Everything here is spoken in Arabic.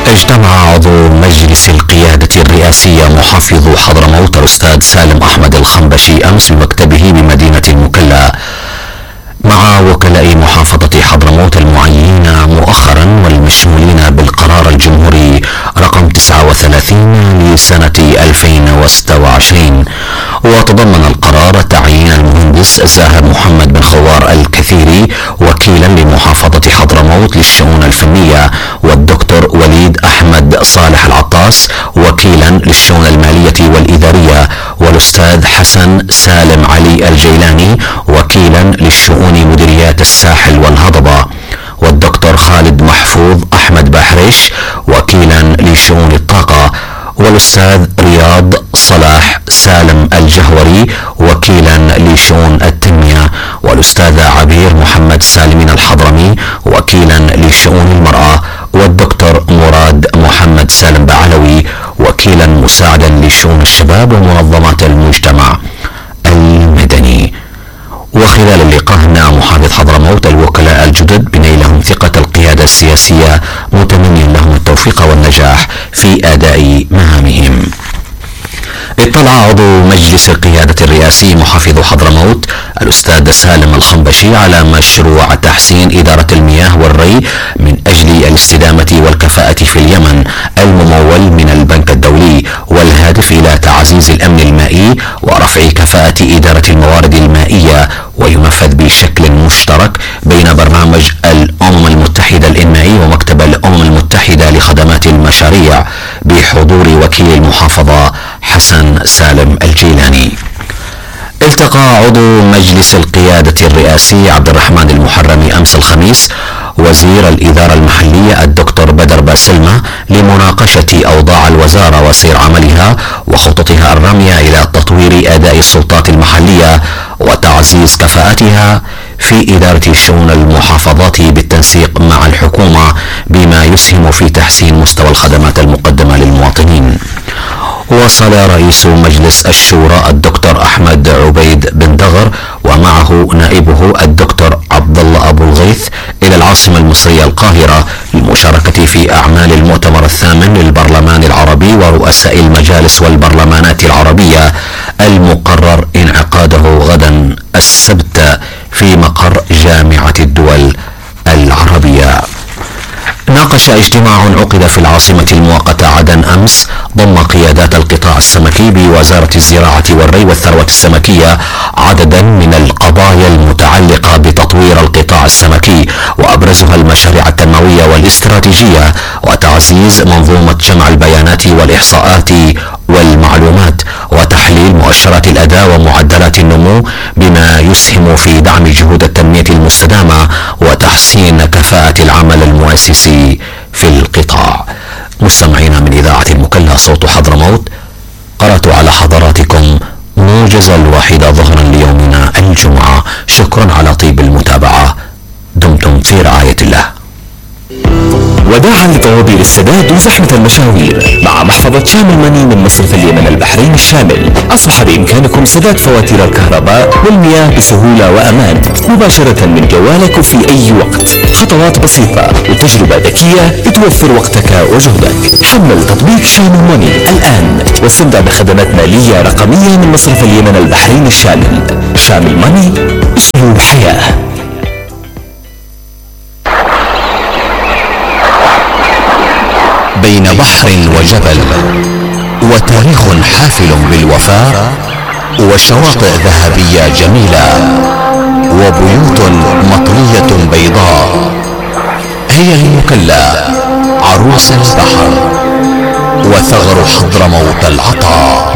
اجتمع عضو مجلس القيادة الرئاسية محافظ حضرموت الأستاذ سالم أحمد الخنبشي أمس بمكتبه بمدينة المكلا مع وكلاء محافظة حضرموت المعينين مؤخرا والمشمولين بالقرار الجمهوري رقم 39 لسنة 2026. وتضمن القرار تعيين المهندس زاهر محمد بن خوار الكثيري وكيلا لمحافظة حضرموت للشؤون الفنية، والدكتور وليد أحمد صالح العطاس وكيلا للشؤون المالية والإدارية، والأستاذ حسن سالم علي الجيلاني وكيلا للشؤون مديريات الساحل والهضبة، والدكتور خالد محفوظ أحمد بحريش وكيلا لشؤون الطاقة، والأستاذ رياض صلاح سالم الجهوري وكيلا لشؤون التنمية، والأستاذة عبير محمد سالمين الحضرمي وكيلا لشؤون المرأة، والدكتور مراد محمد سالم بعلوي وكيلا مساعدا لشؤون الشباب ومنظمات المجتمع المدني. وخلال اللقاء هنأ محافظ حضرموت الوكلاء الجدد بنيلهم ثقة القيادة السياسية متمنيا لهم التوفيق والنجاح في أداء مهامهم. اطلع عضو مجلس القيادة الرئاسي محافظ حضرموت الأستاذ سالم الخنبشي على مشروع تحسين إدارة المياه والري من أجل الاستدامة والكفاءة في اليمن الممول من البنك الدولي، والهادف إلى تعزيز الأمن المائي ورفع كفاءة إدارة الموارد المائية، وينفذ بشكل مشترك بين برنامج الأمم المتحدة الإنمائي ومكتب الأمم المتحدة لخدمات المشاريع بحضور وكيل المحافظة حسن سالم الجيلاني. التقى عضو مجلس القيادة الرئاسي عبد الرحمن المحرمي أمس الخميس وزير الإدارة المحلية الدكتور بدر باسلمة لمناقشة أوضاع الوزارة وسير عملها وخططها الرامية إلى تطوير أداء السلطات المحلية وتعزيز كفاءتها في إدارة شؤون المحافظات بالتنسيق مع الحكومة بما يسهم في تحسين مستوى الخدمات المقدمة للمواطنين. وصل رئيس مجلس الشورى الدكتور أحمد عبيد بن دغر ومعه نائبه الدكتور عبد الله أبو الغيث إلى العاصمة المصرية القاهرة للمشاركة في أعمال المؤتمر الثامن للبرلمان العربي ورؤساء المجالس والبرلمانات العربية المقرر انعقاده غدا السبت في مقر جامعة الدول العربية. ناقش اجتماع عقد في العاصمة المؤقتة عدن أمس ضم قيادات القطاع السمكي بوزارة الزراعة والري والثروة السمكية عددا من القضايا المتعلقة بتطوير القطاع السمكي، وأبرزها المشاريع التنموية والاستراتيجية وتعزيز منظومة جمع البيانات والإحصاءات والمعلومات وتحليل مؤشرات الأداء ومعدلات النمو بما يسهم في دعم جهود التنمية المستدامة وتحسين كفاءة العمل المؤسسي في القطاع. مستمعين من إذاعة المكلا صوت حضرموت، قرأت على حضراتكم موجز الواحد ظهرا ليومنا الجمعة. شكرا على طيب المتابعة، دمتم في رعاية الله. وداعا لطوابير السداد وزحمة المشاوير مع محفظة شامل ماني من مصرف اليمن البحرين الشامل، أصبح بإمكانكم سداد فواتير الكهرباء والمياه بسهولة وأمان مباشرة من جوالك وفي أي وقت. خطوات بسيطة وتجربة ذكية بتوفر وقتك وجهدك. حمل تطبيق شامل ماني الآن واستمتع بخدمات مالية رقمية من مصرف اليمن البحرين الشامل. شامل ماني، أسلوب حياة. بين بحر وجبل وتاريخ حافل بالوفاء وشواطئ ذهبية جميلة وبيوت مطلية بيضاء، هي المكلا عروس البحر وثغر حضرموت العطاء.